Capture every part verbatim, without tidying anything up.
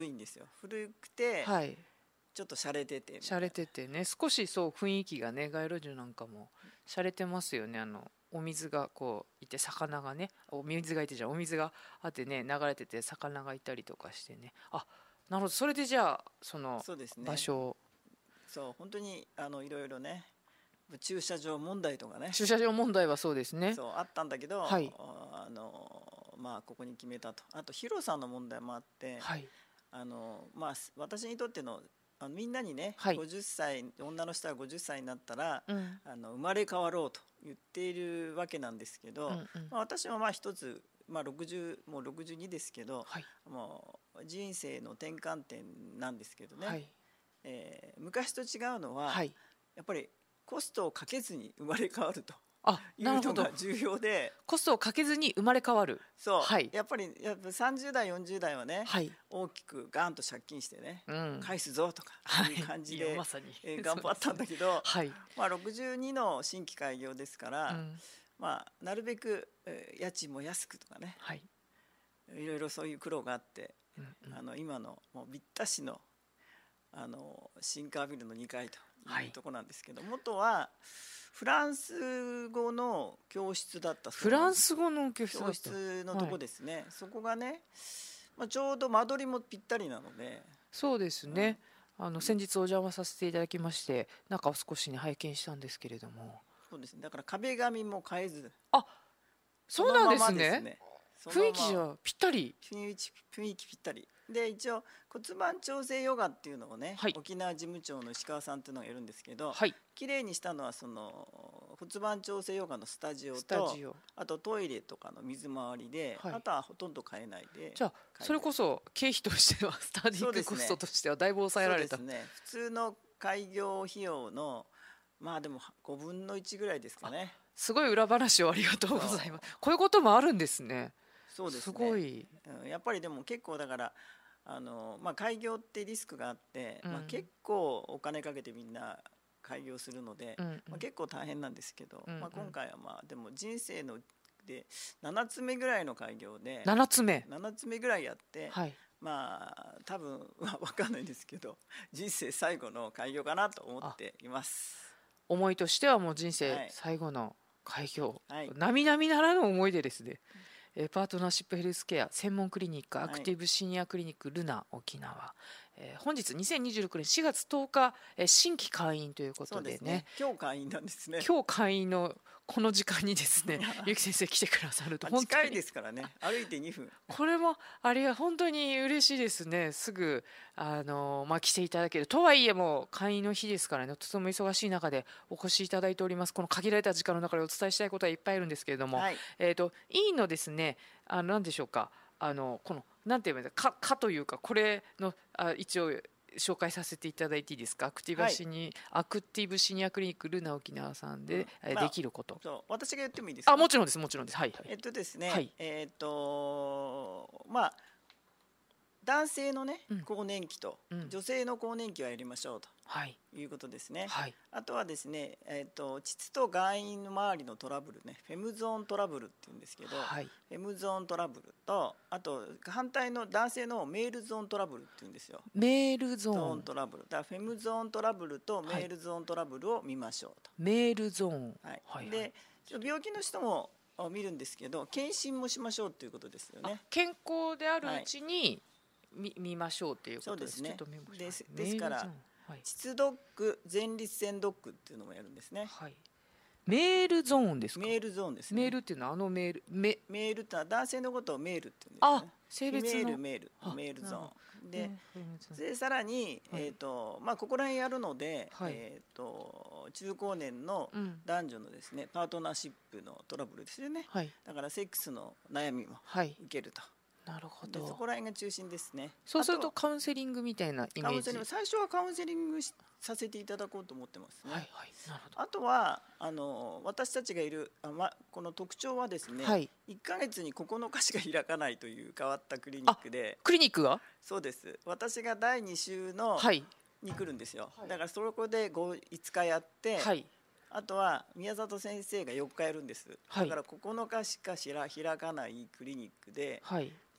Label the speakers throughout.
Speaker 1: いんですよ。古くて、はい、ちょっと洒落てて
Speaker 2: 洒落ててね、少しそう雰囲気がね、街路樹なんかも洒落てますよね。あのお水がこういて、魚がね、お水がいてじゃんお水があってね、流れてて魚がいたりとかしてね。あ、なるほど。それでじゃあその場所を、
Speaker 1: そう、ね、本当にあのいろいろね、駐車場問題とかね、
Speaker 2: 駐車場問題はそうですね、
Speaker 1: そうあったんだけど、
Speaker 2: はい、
Speaker 1: あのまあここに決めたと。あと広さの問題もあって、はい、あのまあ私にとってのあのみんなにね、はい、ごじゅっさい、女の人はごじゅっさいになったら、うん、あの生まれ変わろうと言っているわけなんですけど、うんうん、まあ、私はまあ一つ、まあ、ろくじゅうもうろくじゅうにですけど、はい、もう人生の転換点なんですけどね、はい、えー、昔と違うのは、はい、やっぱりコストをかけずに生まれ変わると。あ、いうのが重要で、
Speaker 2: コストをかけずに生まれ変わる。
Speaker 1: そう、はい、やっぱりやっぱさんじゅう代よんじゅう代はね、はい、大きくガンと借金してね、うん、返すぞとかそういう感じで、はい、まさに、えー、頑張ったんだけど、はい、まあ、ろくじゅうにの新規開業ですから、うん、まあ、なるべく、えー、家賃も安くとかね、はい、いろいろそういう苦労があって、うんうん、あの今のもうびったしの、あの新川ビルのにかいというところなんですけど、はい、元はフランス語の教室だったそう。
Speaker 2: フランス語の教室だった。
Speaker 1: 教室のとこですね、はい、そこがね、まあ、ちょうど間取りもぴったりなので。
Speaker 2: そうですね、うん、あの先日お邪魔させていただきまして、中を少し、ね、拝見したんですけれども。
Speaker 1: そうですね、だから壁紙も変えず、
Speaker 2: あ、そうなんですね。雰囲気じゃぴったり、
Speaker 1: 雰囲気、雰囲気ぴったりで、一応骨盤調整ヨガっていうのをね、はい、沖縄事務長の石川さんっていうのがいるんですけど、はい、綺麗にしたのはその骨盤調整ヨガのスタジオと、あとトイレとかの水回りで、はい、あとはほとんど変えないで。
Speaker 2: じゃあそれこそ経費としてはスタディングコストとしてはだいぶ抑えられた。
Speaker 1: そうですね、普通の開業費用のまあでもごぶんのいちぐらいですかね。
Speaker 2: すごい裏話をありがとうございます。こういうこともあるんですね。
Speaker 1: そうですね、
Speaker 2: すごい、
Speaker 1: うん、やっぱりでも結構だからあの、まあ、開業ってリスクがあって、うんまあ、結構お金かけてみんな開業するので、うんうんまあ、結構大変なんですけど、うんうんまあ、今回はまあでも人生のでななつめぐらいの開業で
Speaker 2: ななつめ
Speaker 1: ななつめぐらいやって、はい、まあ多分は分かんないんですけど人生最後の開業かなと思っています。
Speaker 2: 思いとしてはもう人生最後の開業、はい、並々ならぬ思い出ですね。パートナーシップヘルスケア専門クリニックアクティブシニアクリニックルナ沖縄、えー、本日にせんにじゅうろくねんしがつとおか、えー、新規会員ということで ね, でね
Speaker 1: 今日会員なんですね。
Speaker 2: 今日会員のこの時間にですねゆき先生来てくださると
Speaker 1: 本当に近いですからね、歩いてにふん
Speaker 2: これもあれは本当に嬉しいですね。すぐあの、まあ、来ていただけるとはいえもう会員の日ですからね、とても忙しい中でお越しいただいております。この限られた時間の中でお伝えしたいことはいっぱいあるんですけれども、はい、えーと委員のですね、あの何でしょうか、あのこのなんて言うんですか、かというかこれのあ一応紹介させていただいていいですか。アクティブシニ、はい、アクティブシニアクリニックルナ沖縄さんで、うんまあ、できること、
Speaker 1: そう私が言ってもいいですか。
Speaker 2: あ、もちろんですもちろんです。はいはい。
Speaker 1: えっとですね、はい、えっとまあ男性のね、うん、更年期と、うん、女性の更年期はやりましょうと、はい、いうことですね。はい、あとはですね、えー、と膣と外陰の周りのトラブルね、フェムゾーントラブルっていうんですけど、はい、フェムゾーントラブルと、あと反対の男性のメールゾーントラブルっていうんですよ。
Speaker 2: メールゾーン
Speaker 1: トラブルだからフェムゾーントラブルとメールゾーントラブルを見ましょうと。
Speaker 2: はい、メールゾーン、
Speaker 1: はいはい、で病気の人も見るんですけど、検診もしましょうということですよね。
Speaker 2: 健康であるうちに、はい見, 見ましょうということです。
Speaker 1: そうですね。
Speaker 2: ちょっとメモします。
Speaker 1: ですですから、はい、膣ドッグ、前立腺ドッグっていうのもやるんですね。はい、
Speaker 2: メールゾーンですか。
Speaker 1: メールゾーンですね。
Speaker 2: メールっていうのはあのメールメ
Speaker 1: メールってのは男性のことをメールっていうんですね。
Speaker 2: あ、性別の
Speaker 1: メールメールメールゾーンで、でさらに、はい、えっ、ー、とまあここら辺やるので、はい、えっ、ー、と中高年の男女のですね、うん、パートナーシップのトラブルですよね。はい、だからセックスの悩みも受けると。はい、
Speaker 2: なるほど。
Speaker 1: そこら辺が中心ですね。
Speaker 2: そうするとカウンセリングみたいなイメージ。
Speaker 1: 最初はカウンセリングさせていただこうと思ってますね。はいはい、なるほど。あとはあの私たちがいるあ、ま、この特徴はですね、はい、いっかげつにここのかしか開かないという変わったクリニックで。
Speaker 2: クリニックは
Speaker 1: そうです。私がだいに週の、はい、に来るんですよ。だからそこでいつかやって、はい、あとは宮里先生がよっかやるんです。だからここのかしかしら開かないクリニックで、はい、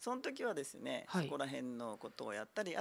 Speaker 1: その時はですね、はい、そこら辺のことをやったり、